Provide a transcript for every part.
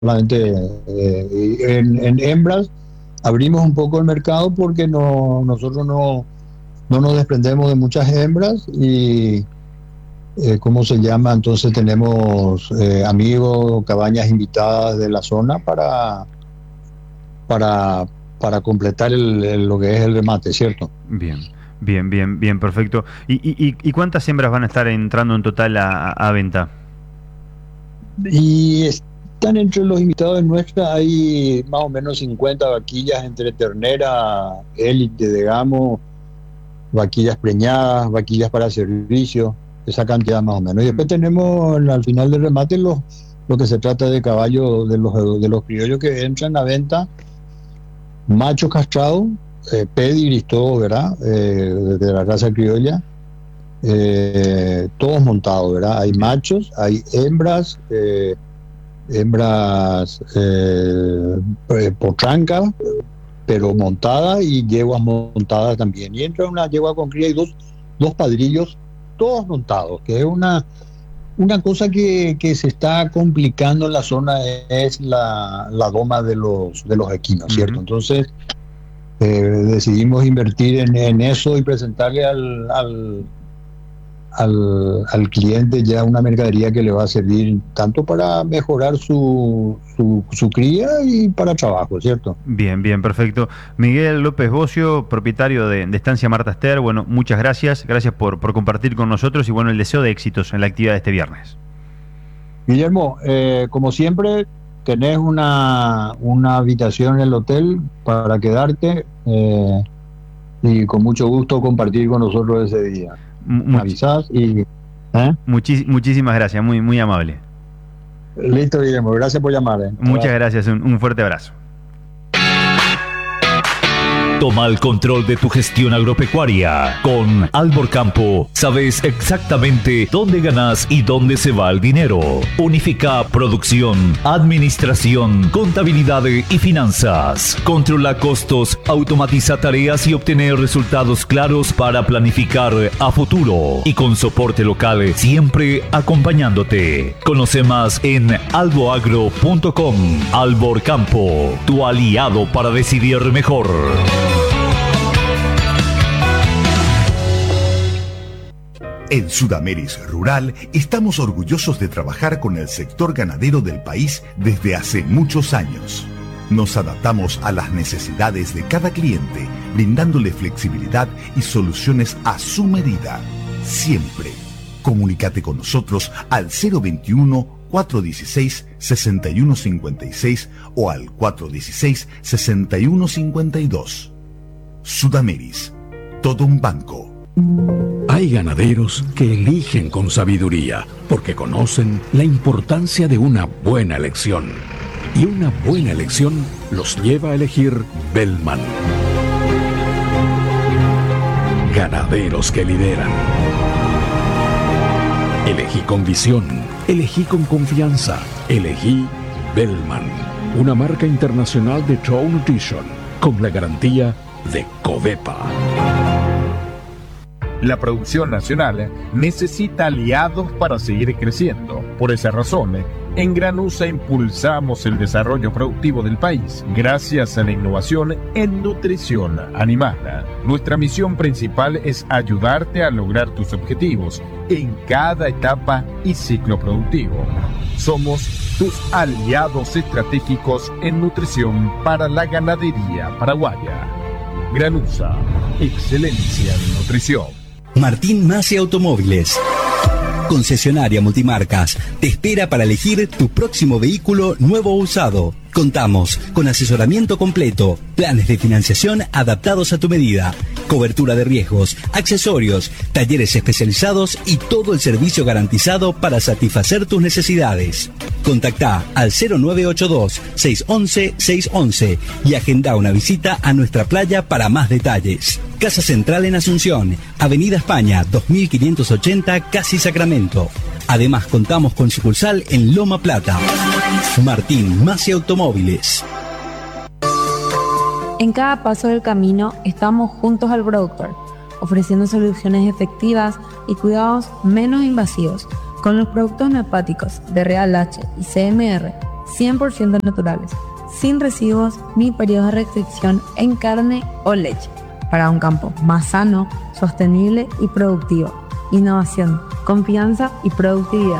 solamente en hembras abrimos un poco el mercado porque nosotros no nos desprendemos de muchas hembras y ¿cómo se llama? Entonces tenemos amigos, cabañas invitadas de la zona para, para completar lo que es el remate, ¿cierto? Bien, bien, perfecto. ¿Y cuántas hembras van a estar entrando en total a venta? Y están entre los invitados de nuestra, hay más o menos 50 vaquillas entre ternera, élite, digamos, vaquillas preñadas, vaquillas para servicio, esa cantidad más o menos. Y después tenemos al final del remate lo que se trata de caballos de los criollos que entran a venta, machos castrados, pedigrí, todo, ¿verdad? De la raza criolla, todos montados, ¿verdad? Hay machos, hay hembras, potrancas, pero montadas y yeguas montadas también. Y entra una yegua con cría y dos padrillos, todos montados, que es una cosa que se está complicando en la zona, es la doma de los equinos, ¿cierto? Entonces decidimos invertir en eso y presentarle al cliente ya una mercadería que le va a servir tanto para mejorar su cría y para trabajo, ¿cierto? Bien, perfecto. Miguel López Bocio, propietario de Estancia Marta Ester, bueno, muchas gracias por compartir con nosotros y bueno, el deseo de éxitos en la actividad de este viernes. Guillermo, como siempre, tenés una habitación en el hotel para quedarte y con mucho gusto compartir con nosotros ese día. Me avisás y... Muchísimas gracias, muy amable. Listo, Guillermo, gracias por llamar. Muchas gracias, un fuerte abrazo. Toma el control de tu gestión agropecuaria. Con Albor Campo sabes exactamente dónde ganas y dónde se va el dinero. Unifica producción, administración, contabilidad y finanzas. Controla costos, automatiza tareas y obtener resultados claros para planificar a futuro. Y con soporte local siempre acompañándote. Conoce más en alboagro.com. Albor Campo, tu aliado para decidir mejor. En Sudameris Rural estamos orgullosos de trabajar con el sector ganadero del país desde hace muchos años. Nos adaptamos a las necesidades de cada cliente, brindándole flexibilidad y soluciones a su medida. Siempre. Comunícate con nosotros al 021-416-6156 o al 416-6152. Sudameris. Todo un banco. Hay ganaderos que eligen con sabiduría porque conocen la importancia de una buena elección. Y una buena elección los lleva a elegir Bellman. Ganaderos que lideran. Elegí con visión, elegí con confianza, elegí Bellman, una marca internacional de Trout Nutrition con la garantía de Covepa. La producción nacional necesita aliados para seguir creciendo. Por esa razón, en Granusa impulsamos el desarrollo productivo del país gracias a la innovación en nutrición animal. Nuestra misión principal es ayudarte a lograr tus objetivos en cada etapa y ciclo productivo. Somos tus aliados estratégicos en nutrición para la ganadería paraguaya. Granusa, excelencia en nutrición. Martín Masi Automóviles, concesionaria multimarcas, te espera para elegir tu próximo vehículo nuevo o usado. Contamos con asesoramiento completo, planes de financiación adaptados a tu medida, cobertura de riesgos, accesorios, talleres especializados y todo el servicio garantizado para satisfacer tus necesidades. Contactá al 0982-611-611 y agenda una visita a nuestra playa para más detalles. Casa Central en Asunción, Avenida España 2580, Casi Sacramento. Además contamos con sucursal en Loma Plata. Martín Masi Automóviles. En cada paso del camino estamos juntos al productor, ofreciendo soluciones efectivas y cuidados menos invasivos. Con los productos homeopáticos de Real H y CMR, 100% naturales, sin residuos ni periodos de restricción en carne o leche, para un campo más sano, sostenible y productivo. Innovación, confianza y productividad.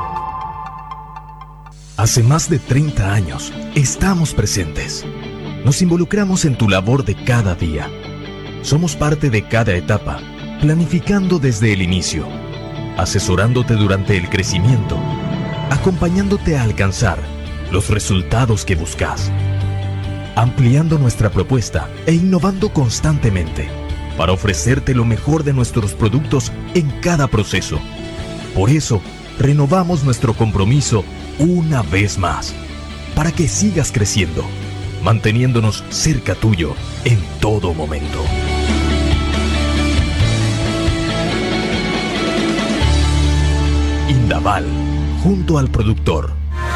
Hace más de 30 años estamos presentes. Nos involucramos en tu labor de cada día. Somos parte de cada etapa, planificando desde el inicio, asesorándote durante el crecimiento, acompañándote a alcanzar los resultados que buscas, ampliando nuestra propuesta e innovando constantemente para ofrecerte lo mejor de nuestros productos en cada proceso. Por eso, renovamos nuestro compromiso una vez más, para que sigas creciendo, manteniéndonos cerca tuyo en todo momento. Indaval, junto al productor.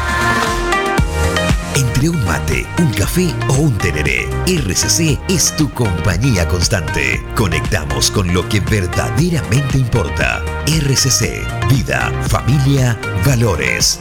Entre un mate, un café o un tereré, RCC es tu compañía constante. Conectamos con lo que verdaderamente importa. RCC, vida, familia, valores.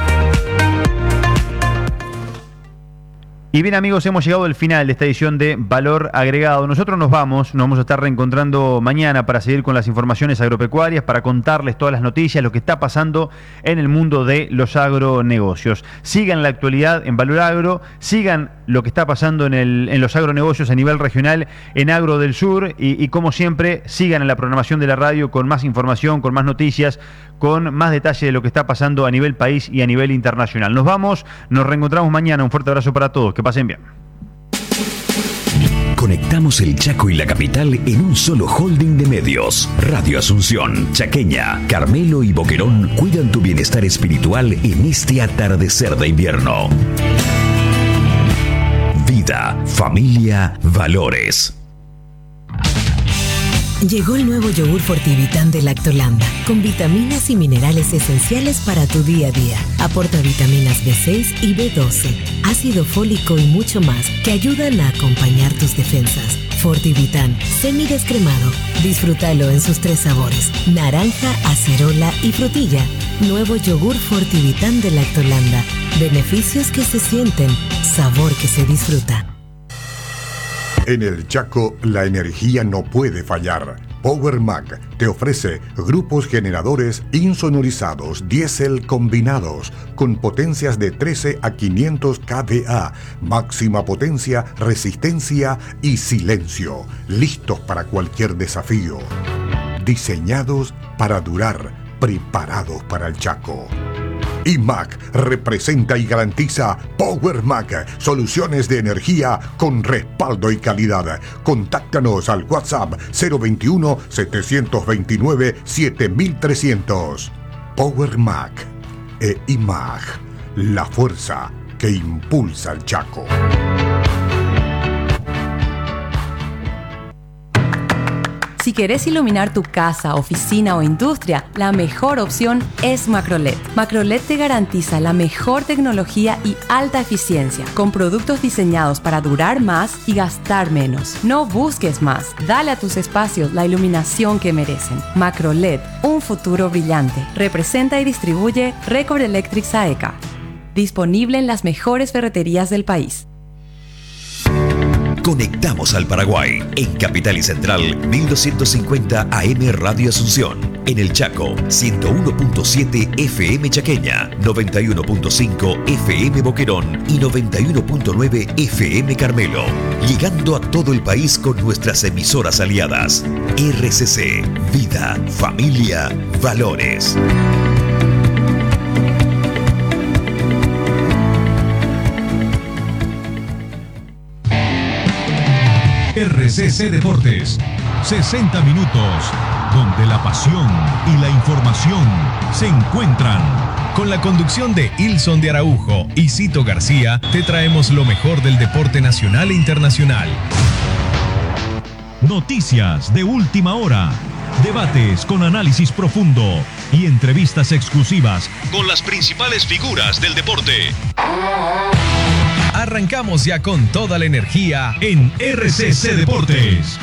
Y bien, amigos, hemos llegado al final de esta edición de Valor Agregado. Nosotros nos vamos a estar reencontrando mañana para seguir con las informaciones agropecuarias, para contarles todas las noticias, lo que está pasando en el mundo de los agronegocios. Sigan la actualidad en Valor Agro, sigan lo que está pasando en los agronegocios a nivel regional en Agro del Sur y como siempre, sigan en la programación de la radio con más información, con más noticias, con más detalle de lo que está pasando a nivel país y a nivel internacional. Nos vamos, nos reencontramos mañana. Un fuerte abrazo para todos. Que pasen bien. Conectamos el Chaco y la capital en un solo holding de medios. Radio Asunción, Chaqueña, Carmelo y Boquerón cuidan tu bienestar espiritual en este atardecer de invierno. Vida, familia, valores. Llegó el nuevo yogur Fortivitán de Lactolanda, con vitaminas y minerales esenciales para tu día a día. Aporta vitaminas B6 y B12, ácido fólico y mucho más, que ayudan a acompañar tus defensas. Fortivitán, semidescremado. Disfrútalo en sus 3 sabores: naranja, acerola y frutilla. Nuevo yogur Fortivitán de Lactolanda. Beneficios que se sienten, sabor que se disfruta. En el Chaco, la energía no puede fallar. PowerMac te ofrece grupos generadores insonorizados diésel combinados con potencias de 13 a 500 kVA, máxima potencia, resistencia y silencio, listos para cualquier desafío. Diseñados para durar, preparados para el Chaco. IMAC representa y garantiza PowerMac, soluciones de energía con respaldo y calidad. Contáctanos al WhatsApp 021-729-7300. PowerMac e IMAC, la fuerza que impulsa al Chaco. Si querés iluminar tu casa, oficina o industria, la mejor opción es Macroled. Macroled te garantiza la mejor tecnología y alta eficiencia, con productos diseñados para durar más y gastar menos. No busques más, dale a tus espacios la iluminación que merecen. Macroled, un futuro brillante. Representa y distribuye Record Electric Saeca. Disponible en las mejores ferreterías del país. Conectamos al Paraguay en Capital y Central 1250 AM Radio Asunción. En el Chaco 101.7 FM Chaqueña, 91.5 FM Boquerón y 91.9 FM Carmelo. Llegando a todo el país con nuestras emisoras aliadas. RCC, vida, familia, valores. RCC Deportes, 60 minutos, donde la pasión y la información se encuentran. Con la conducción de Ilson de Araujo y Cito García, te traemos lo mejor del deporte nacional e internacional. Noticias de última hora, debates con análisis profundo y entrevistas exclusivas con las principales figuras del deporte. Arrancamos ya con toda la energía en RCC Deportes.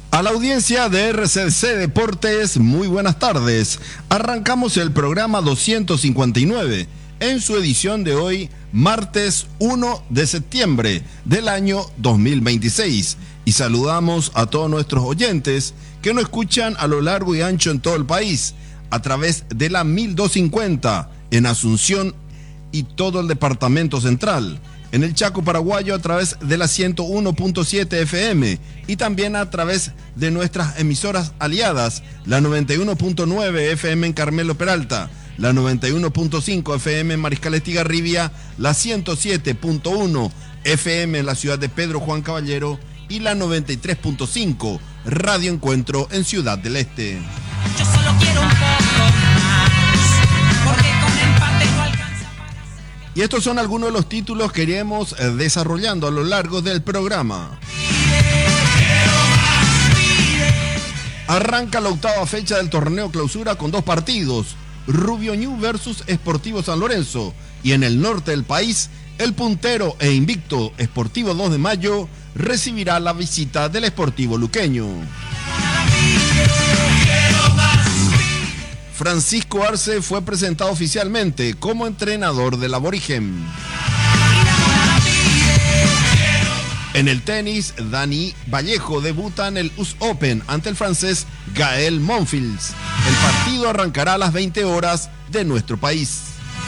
A la audiencia de RCC Deportes, muy buenas tardes. Arrancamos el programa 259 en su edición de hoy, martes 1 de septiembre del año 2026. Y saludamos a todos nuestros oyentes que nos escuchan a lo largo y ancho en todo el país, a través de la 1250 en Asunción y todo el departamento central. En el Chaco paraguayo a través de la 101.7 FM y también a través de nuestras emisoras aliadas, la 91.9 FM en Carmelo Peralta, la 91.5 FM en Mariscal Estigarribia, la 107.1 FM en la ciudad de Pedro Juan Caballero y la 93.5 Radio Encuentro en Ciudad del Este. Yo solo quiero un poco más, porque con empate no alcanza. Y estos son algunos de los títulos que iremos desarrollando a lo largo del programa. Arranca la 8ª fecha del torneo clausura con 2 partidos, Rubio Ñu versus Sportivo San Lorenzo, y en el norte del país, el puntero e invicto Sportivo 2 de Mayo recibirá la visita del Sportivo Luqueño. Francisco Arce fue presentado oficialmente como entrenador del Aborigen. En el tenis, Dani Vallejo debuta en el US Open ante el francés Gael Monfils. El partido arrancará a las 20 horas de nuestro país.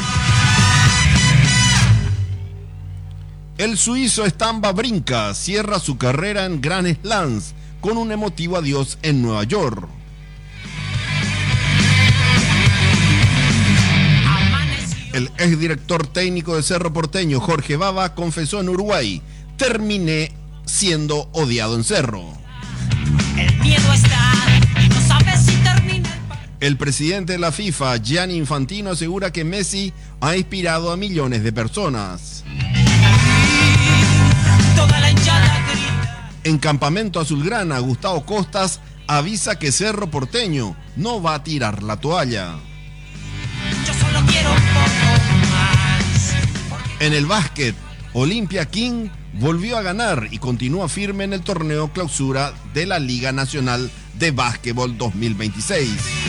El suizo Stan Wawrinka cierra su carrera en Grand Slams con un emotivo adiós en Nueva York. El exdirector técnico de Cerro Porteño, Jorge Bava, confesó en Uruguay: terminé siendo odiado en Cerro. El miedo está y no sabes si termina. El presidente de la FIFA, Gianni Infantino, asegura que Messi ha inspirado a millones de personas. Toda la hinchada grita. En Campamento Azulgrana, Gustavo Costas avisa que Cerro Porteño no va a tirar la toalla. Yo solo quiero un poco más. En el básquet, Olimpia King volvió a ganar y continúa firme en el torneo clausura de la Liga Nacional de Básquetbol 2026.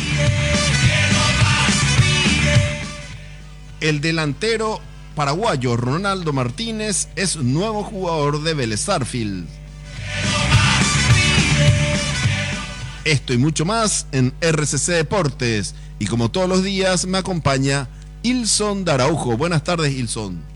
El delantero paraguayo Ronaldo Martínez es nuevo jugador de Vélez Sarsfield. Esto y mucho más en RCC Deportes. Y como todos los días me acompaña Ilson de Araujo. Buenas tardes, Ilson.